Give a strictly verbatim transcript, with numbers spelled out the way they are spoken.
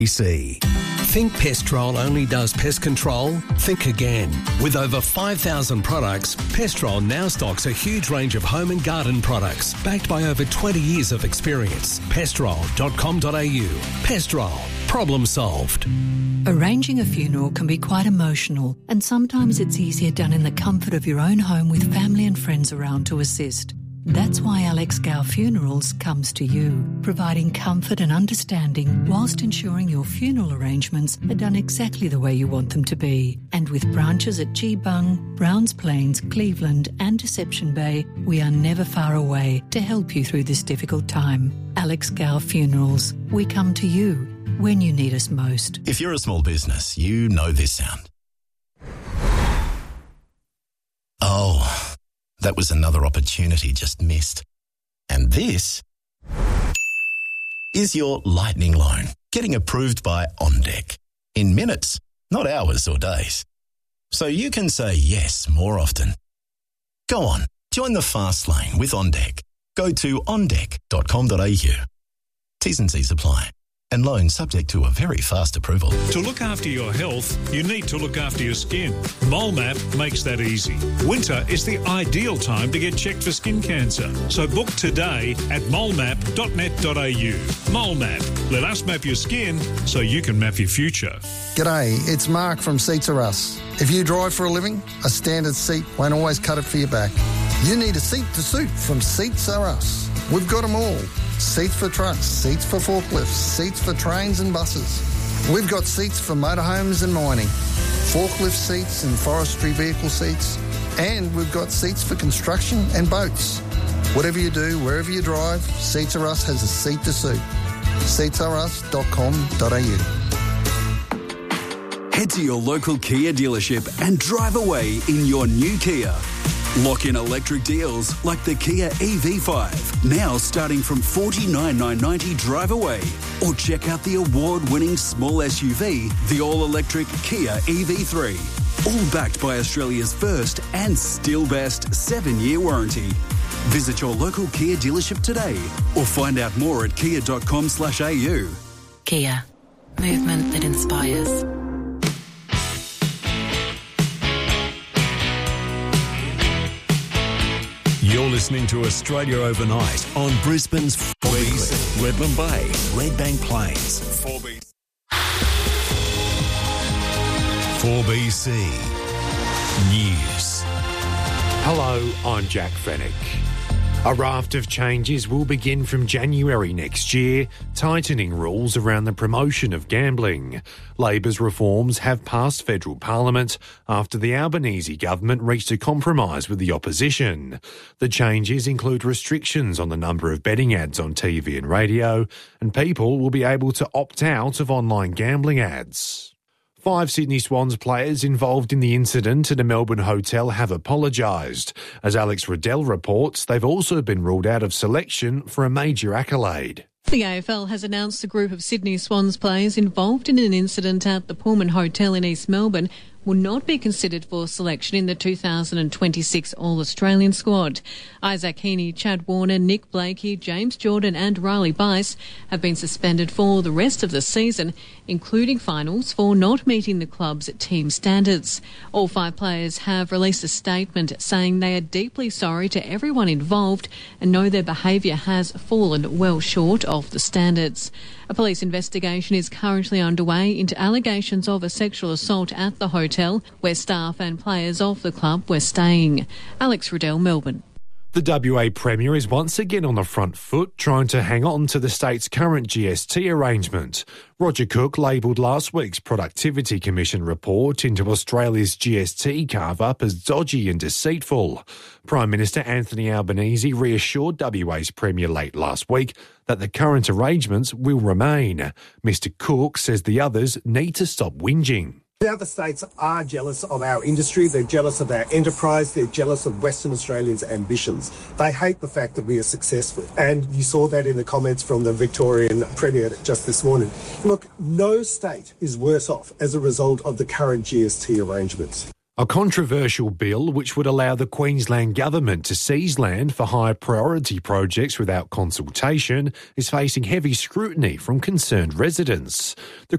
C. Think Pestrol only does pest control? Think again. With over five thousand products, Pestrol now stocks a huge range of home and garden products backed by over twenty years of experience. pestrol dot com dot a u. Pestrol. Problem solved. Arranging a funeral can be quite emotional, and sometimes it's easier done in the comfort of your own home with family and friends around to assist. That's why Alex Gow Funerals comes to you, providing comfort and understanding whilst ensuring your funeral arrangements are done exactly the way you want them to be. And with branches at Geebung, Browns Plains, Cleveland and Deception Bay, we are never far away to help you through this difficult time. Alex Gow Funerals, we come to you when you need us most. If you're a small business, you know this sound. Oh... That was another opportunity just missed. And this is your lightning loan, getting approved by OnDeck. In minutes, not hours or days. So you can say yes more often. Go on, join the fast lane with OnDeck. Go to on deck dot com dot a u. T's and C's apply. And loans subject to a very fast approval. To look after your health, you need to look after your skin. MoleMap makes that easy. Winter is the ideal time to get checked for skin cancer. So book today at mole map dot net dot a u. MoleMap. Let us map your skin so you can map your future. G'day, it's Mark from Seats Are Us. If you drive for a living, a standard seat won't always cut it for your back. You need a seat to suit from Seats Are Us. We've got them all. Seats for trucks, seats for forklifts, seats for trains and buses. We've got seats for motorhomes and mining, forklift seats and forestry vehicle seats, and we've got seats for construction and boats. Whatever you do, wherever you drive, Seats Are Us has a seat to suit. seats are us dot com dot a u. Head to your local Kia dealership and drive away in your new Kia. Lock in electric deals like the Kia E V five, now starting from forty-nine thousand nine hundred ninety dollars drive away. Or check out the award-winning small S U V, the all-electric Kia E V three. All backed by Australia's first and still best seven-year warranty. Visit your local Kia dealership today or find out more at kia dot com slash a u. Kia. Movement that inspires. You're listening to Australia Overnight on Brisbane's four B C, Redland Bay, Redbank Plains. four B C. four B C News. Hello, I'm Jack Fennick. A raft of changes will begin from January next year, tightening rules around the promotion of gambling. Labor's reforms have passed federal parliament after the Albanese government reached a compromise with the opposition. The changes include restrictions on the number of betting ads on T V and radio, and people will be able to opt out of online gambling ads. Five Sydney Swans players involved in the incident at a Melbourne hotel have apologised. As Alex Riddell reports, they've also been ruled out of selection for a major accolade. The A F L has announced a group of Sydney Swans players involved in an incident at the Pullman Hotel in East Melbourne will not be considered for selection in the two thousand twenty-six All-Australian squad. Isaac Heaney, Chad Warner, Nick Blakey, James Jordan and Riley Bice have been suspended for the rest of the season, including finals, for not meeting the club's team standards. All five players have released a statement saying they are deeply sorry to everyone involved and know their behaviour has fallen well short of the standards. A police investigation is currently underway into allegations of a sexual assault at the hotel where staff and players of the club were staying. Alex Riddell, Melbourne. The W A Premier is once again on the front foot, trying to hang on to the state's current G S T arrangement. Roger Cook labelled last week's Productivity Commission report into Australia's G S T carve-up as dodgy and deceitful. Prime Minister Anthony Albanese reassured W A's Premier late last week that the current arrangements will remain. Mister Cook says the others need to stop whinging. The other states are jealous of our industry, they're jealous of our enterprise, they're jealous of Western Australians' ambitions. They hate the fact that we are successful. And you saw that in the comments from the Victorian Premier just this morning. Look, no state is worse off as a result of the current G S T arrangements. A controversial bill which would allow the Queensland Government to seize land for high priority projects without consultation is facing heavy scrutiny from concerned residents. The